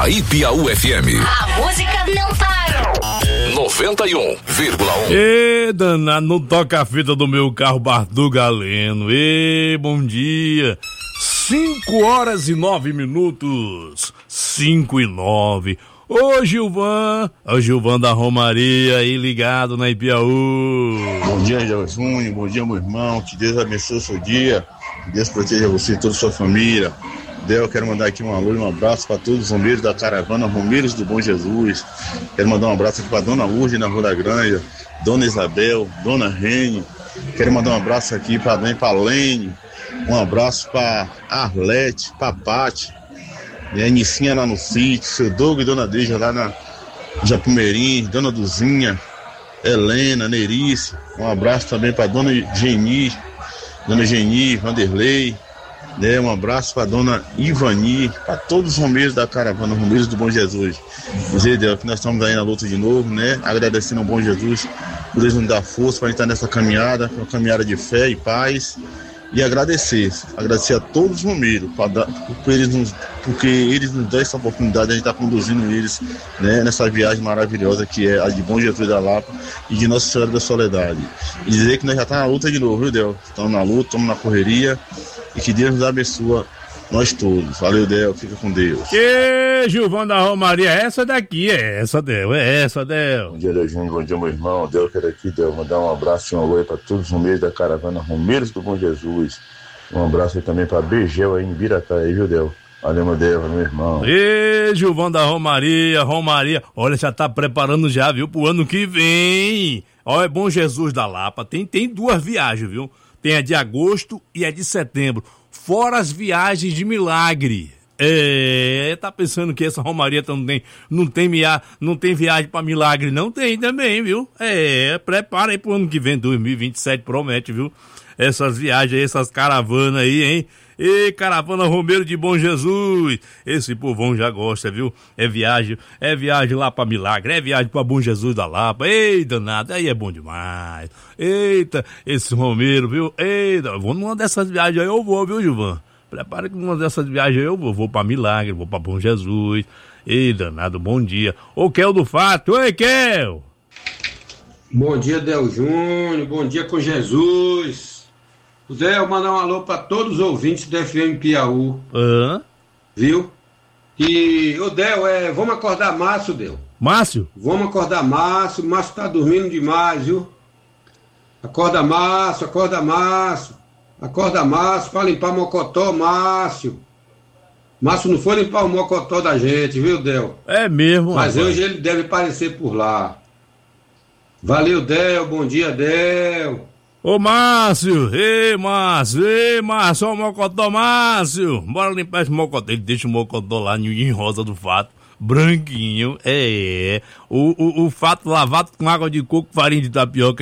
na Ipiaú FM. A música não para. 91,1. Ê, danado, não toca a fita do meu carro Bardu Galeno. Ê, bom dia. 5h09. 5h09. Ô Gilvan da Romaria aí ligado na Ipiaú. Bom dia, Júnior, bom dia, meu irmão, que Deus abençoe o seu dia, que Deus proteja você e toda a sua família. Eu quero mandar aqui um alô e um abraço para todos os romeiros da caravana Romeiros do Bom Jesus. Quero mandar um abraço aqui para Dona Urge na Rua da Granja, Dona Isabel, Dona Rene. Quero mandar um abraço aqui para Dona Palene, um abraço para Arlete, para Pati, a Nicinha lá no sítio, seu Doug e Dona Deja lá na Japumerim, Dona Duzinha, Helena, Nerice. Um abraço também para Dona Geni, Vanderlei, né? Um abraço para Dona Ivani, para todos os romeiros da caravana, Romeiros do Bom Jesus. Dizer, Deus, que nós estamos aí na luta de novo, né? Agradecendo ao Bom Jesus por Deus nos dar força para estar nessa caminhada, uma caminhada de fé e paz. E agradecer a todos os romeiros, porque eles nos dão essa oportunidade de a gente estar conduzindo eles, né, nessa viagem maravilhosa que é a de Bom Jesus da Lapa e de Nossa Senhora da Soledade. E dizer que nós já estamos na luta de novo, viu, Del? Estamos na luta, estamos na correria e que Deus nos abençoe, nós todos. Valeu, Del, fica com Deus. Que Gilvan da Romaria, essa daqui, é essa, Del. Bom dia, Del Júnior, bom dia, meu irmão. Del, quero aqui, Del, mandar um abraço e um alô para todos os romeiros da caravana Romeiros do Bom Jesus. Um abraço aí também para Begel aí em Biratá, aí, viu, Del? Valeu, meu Deus, meu irmão. Ê, Gilvan da Romaria, olha, já tá preparando já, viu, pro ano que vem. Ó, é Bom Jesus da Lapa, tem duas viagens, viu? Tem a de agosto e a de setembro, fora as viagens de milagre. Tá pensando que essa Romaria não tem viagem pra milagre? Não tem também, viu? Prepara aí pro ano que vem, 2027, promete, viu? Essas viagens aí, essas caravanas aí, hein? Ei, caravana Romeiro de Bom Jesus, esse povão já gosta, viu? É viagem lá pra milagre, é viagem pra Bom Jesus da Lapa. Ei, danado, aí é bom demais. Eita, esse Romeiro, viu? Eita, vou numa dessas viagens aí, eu vou, viu, Gilvan? Prepara que numa dessas viagens aí eu vou pra milagre, vou pra Bom Jesus. Ei, danado, bom dia. Ô, Kel do Fato, oi, Kel. Bom dia, Del Júnior, bom dia com Jesus. Zé, eu mandar um alô para todos os ouvintes do FM Piauí. Viu? E, ô Del, vamos acordar Márcio, Del. Márcio? Vamos acordar Márcio tá dormindo demais, viu? Acorda Márcio para limpar Mocotó, Márcio. Márcio não foi limpar o Mocotó da gente, viu, Del? É mesmo, mas rapaz. Hoje ele deve aparecer por lá. Valeu, Del, bom dia, Del. Ô Márcio, ó o Mocotó, Márcio, bora limpar esse Mocotó, ele deixa o Mocotó lá em Rosa do Fato, branquinho, o fato lavado com água de coco, farinha de tapioca.